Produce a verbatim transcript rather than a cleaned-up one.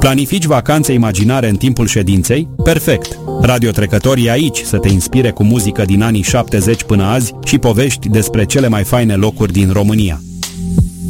Planifici vacanțe imaginare în timpul ședinței? Perfect! Radiotrecătorii aici să te inspire cu muzică din anii șaptezeci până azi și povești despre cele mai faine locuri din România.